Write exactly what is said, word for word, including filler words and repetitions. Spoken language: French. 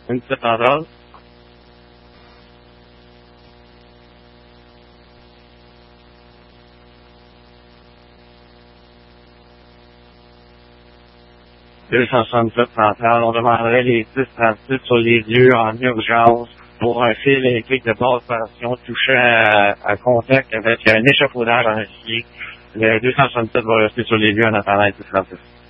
Une petite tendance. deux cent soixante-sept central, on demanderait les dix trente-six sur les lieux en urgence pour un fil électrique de basse tension touchant à, à contact avec un échafaudage en acier. Le deux cent soixante-sept va rester sur les lieux en attendant les dix trente-six.